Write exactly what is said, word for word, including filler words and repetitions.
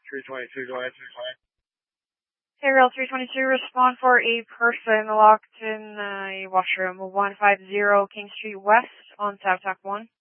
three twenty-two, go ahead, three twenty. Hey, Rail three twenty-two, respond for a person locked in a washroom, one five zero King Street West on South Tack one.